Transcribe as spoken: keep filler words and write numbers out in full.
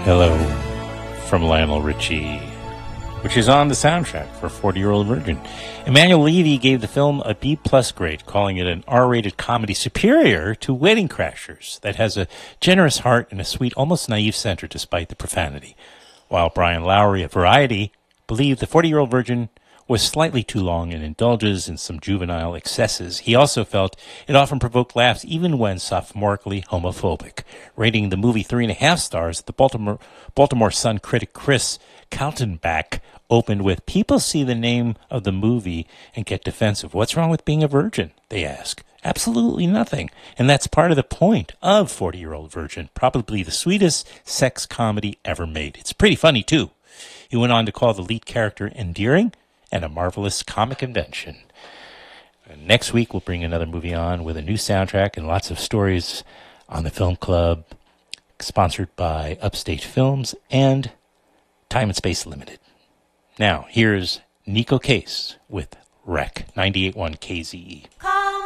Hello from Lionel Richie, which is on the soundtrack for forty-Year-Old Virgin. Emmanuel Levy gave the film a B-plus grade, calling it an R-rated comedy superior to Wedding Crashers that has a generous heart and a sweet, almost naive center despite the profanity. While Brian Lowry of Variety believed the forty-Year-Old Virgin was slightly too long and indulges in some juvenile excesses, he also felt it often provoked laughs even when sophomorically homophobic. Rating the movie three and a half stars, the Baltimore, Baltimore Sun critic Chris Kaltenbach opened with, "People see the name of the movie and get defensive. What's wrong with being a virgin?" they ask. Absolutely nothing. And that's part of the point of forty-Year-Old Virgin, probably the sweetest sex comedy ever made. It's pretty funny, too. He went on to call the lead character endearing and a marvelous comic invention. And next week, we'll bring another movie on with a new soundtrack and lots of stories on the Film Club, sponsored by Upstate Films and Time and Space Limited. Now, here's Nico Case with Wreck, ninety-eight point one K Z E.